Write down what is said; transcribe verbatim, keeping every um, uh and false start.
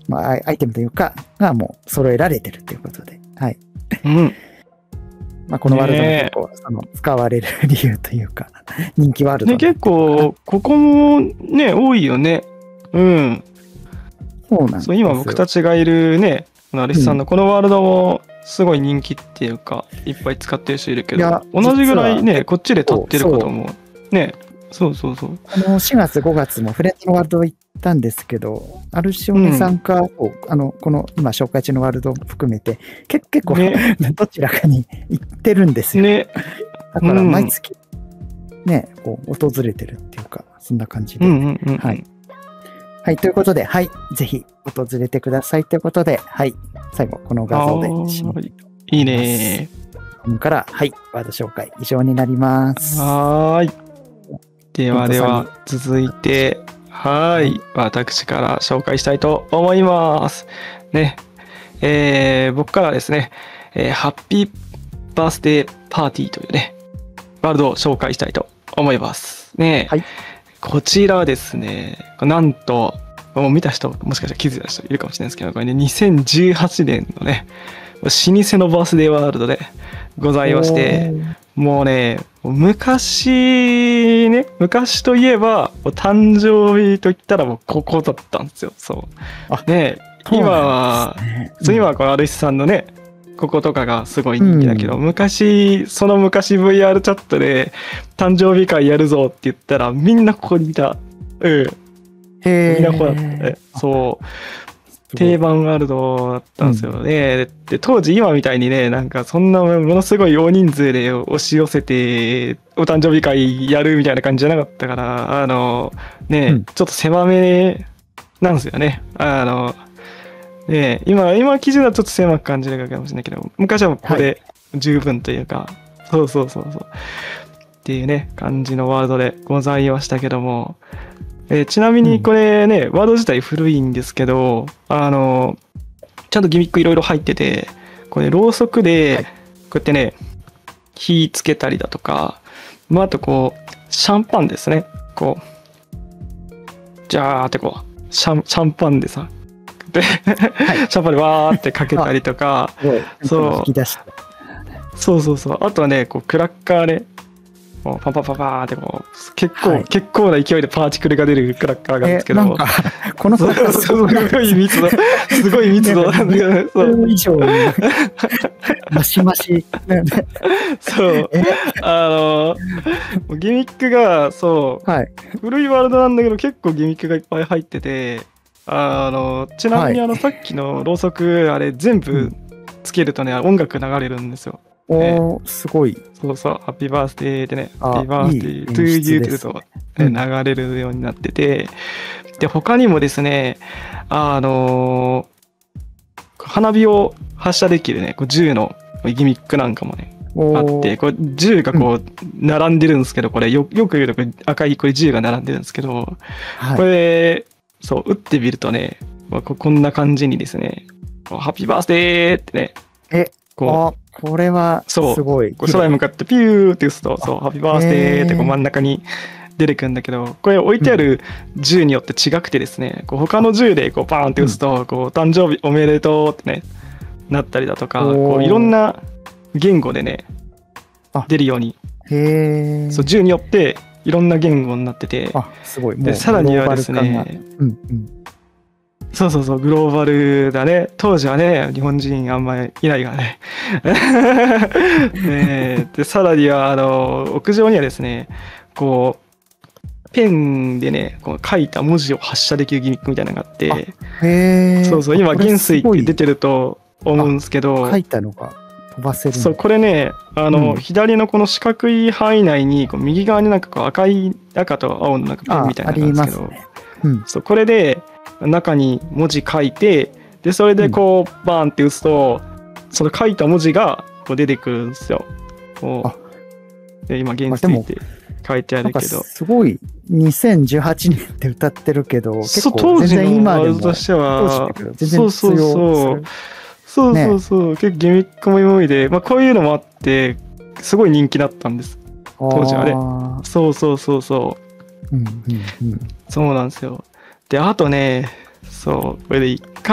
まあ、アイテムというか、がもう揃えられてるということで、はい。 うん。 まあ、このワールドも結構、その、使われる理由というか、人気ワールドね、結構、ここもね、多いよね。うん。 そうなんですよ。 そう、今僕たちがいるね、アリスさんのこのワールドも、すごい人気っていうか、いっぱい使ってる人いるけど、同じぐらいね、こっちで立ってることも、ね、そうそうそう。 あの、しがつ、ごがつもフレンズのワールド行ったんですけど、アルシオネさんか、うん、あの、この今紹介中のワールドも含めて、結構、ね、どちらかに行ってるんですよ。ね。だから毎月、ね、こう、訪れてるっていうか、そんな感じで。 うんうんうん、 はい。はい、ということで、はい、ぜひ訪れてくださいということで、はい、最後、この画像で締めていきます。 いいね。 ここから、はい、ワード紹介以上になります。 はい。ではでは、続いて、はい、私から紹介したいと思います。ね、えー、僕からですね、えー、ハッピーバースデーパーティーというね、ワールドを紹介したいと思います。ね、はい、こちらはですね、なんと、もう見た人、もしかしたら気づいた人いるかもしれないですけど、これね、にせんじゅうはちねんのね、老舗のバースデーワールドでございまして、もうね、昔ね、昔といえば、誕生日といったらもうここだったんですよ。そう。ね、今は、そう、今はこのアルシさんのね、こことかがすごい人気だけど、うん、昔、その昔 ブイアール チャットで誕生日会やるぞって言ったら、みんなここにいた。うん。 へみんなここだったね。そう。定番ワールドだったんですよね、うん、で当時今みたいにね、なんかそんなものすごい大人数で押し寄せてお誕生日会やるみたいな感じじゃなかったから、あのね、うん、ちょっと狭めなんですよね。あのね、今今記事だとちょっと狭く感じるかもしれないけど、昔はここで十分というか、はい、そうそうそうそうっていうね感じのワールドでございましたけども、えー、ちなみにこれね、うん、ワード自体古いんですけど、あのちゃんとギミックいろいろ入ってて、これろうそくでこうやってね、火つけたりだとか、まあ、あとこうシャンパンですね、こうジャーってこうシャンシャンパンでさで、はい、シャンパンでわーってかけたりとか、そうそうそうそう、あとはね、こうクラッカーで、ね、パンパンパンパーってこう結構、はい、結構な勢いでパーティクルが出るクラッカーがあるんですけど、なんかこのすごい密度すごい密度なんだけど、 そう以上にマシマシそうあのギミックがそう、はい、古いワールドなんだけど結構ギミックがいっぱい入ってて、あのちなみにあの、はい、さっきのろうそくあれ全部つけるとね、うん、音楽流れるんですよ。 おー、ね、すごい。 そうそう、ハッピーバースデーでね、ハッピーバースデートゥーユーって言うと、ね、流れるようになってて、で、他にもですね、あのー、花火を発射できるね、こう銃のギミックなんかもね、あって、こう銃がこう、並んでるんですけど、これよ、よく言うとこれ赤いこれ銃が並んでるんですけど、はい、これ、そう、撃ってみるとね、こんな感じにですね、ハッピーバースデーってね、 え、こう、これはすごい。 そう、空へ向かってピューって打つと、そう、ハッピーバースデーってこう真ん中に出てくるんだけど、これ置いてある銃によって違くてですね、こう他の銃でこうバーンって打つと、こう誕生日おめでとうってね、なったりだとか、こういろんな言語でね、出るように、 へそう、銃によっていろんな言語になってて、 あ、すごい。 で、さらにはですね、うんうん、そうそうそう、グローバルだね。当時はね、日本人あんまりいないからね。ねで、さらには、あの、屋上にはですね、こう、ペンでね、こう書いた文字を発射できるギミックみたいなのがあって、 へそうそう、今、元帥って出てると思うんですけど、 書いたのが飛ばせる。 そう、これね、あの、うん、左のこの四角い範囲内に、こう右側になんかこう赤い、赤と青のなんかペンみたいなのがあるんですけど、ね、うん、そう、これで、中に文字書いて、でそれでこう、うん、バーンって打つとその書いた文字がこう出てくるんですよ。こうで今元帥って書いてあるけど、 すごいにせんじゅうはちねんって歌ってるけど、結構全然今でもとしては全然通用する。 そうそうそうそうそう、ね、結構ギミックも多いで、まあ、こういうのもあってすごい人気だったんです当時はね。そうそうそうそう、うんうんうん、そうなんですよ。で、あとね、そう、これで一回